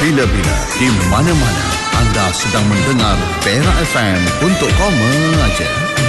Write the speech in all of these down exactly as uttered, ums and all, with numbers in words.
bila-bila, di mana-mana. Anda sedang mendengar Perak F M untuk koma aja.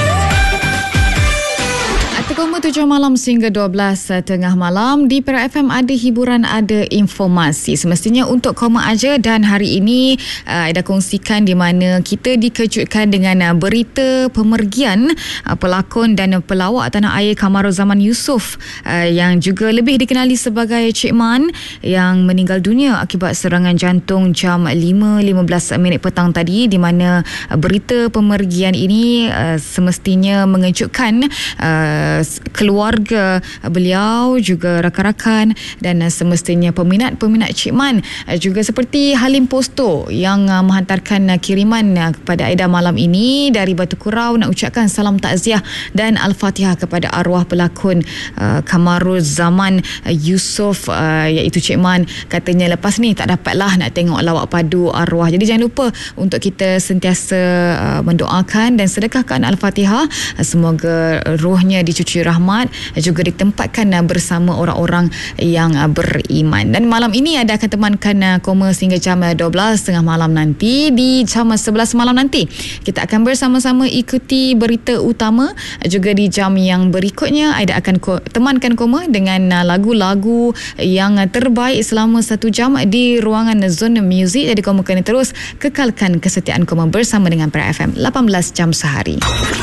Koma tujuh malam sehingga dua belas tengah malam di Perak F M ada hiburan, ada informasi. Semestinya untuk koma aja, dan hari ini uh, Aida kongsikan di mana kita dikejutkan dengan uh, berita pemergian uh, pelakon dan pelawak tanah air Kamaruzaman Yusof uh, yang juga lebih dikenali sebagai Cik Man, yang meninggal dunia akibat serangan jantung jam lima lima belas minit petang tadi, di mana uh, berita pemergian ini uh, semestinya mengejutkan uh, keluarga beliau, juga rakan-rakan dan semestinya peminat-peminat Cik Man, juga seperti Halim Posto yang menghantarkan kiriman kepada Aida malam ini dari Batu Kurau, nak ucapkan salam takziah dan Al-Fatihah kepada arwah pelakon uh, Kamaruzaman Yusof, uh, iaitu Cik Man. Katanya lepas ni tak dapatlah nak tengok lawak padu arwah. Jadi jangan lupa untuk kita sentiasa uh, mendoakan dan sedekahkan Al-Fatihah, semoga rohnya dicuci rahmat, juga ditempatkan bersama orang-orang yang beriman. Dan malam ini ada akan temankan koma sehingga jam dua belas tengah malam nanti. Di jam sebelas malam nanti kita akan bersama-sama ikuti berita utama. Juga di jam yang berikutnya Aida akan temankan koma dengan lagu-lagu yang terbaik selama satu jam di ruangan Zone Music. Jadi koma kena terus kekalkan kesetiaan koma bersama dengan Perak F M lapan belas jam sehari.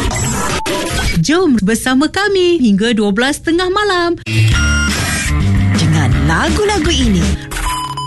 Jom bersama kami hingga dua belas tengah malam. Dengan lagu-lagu ini,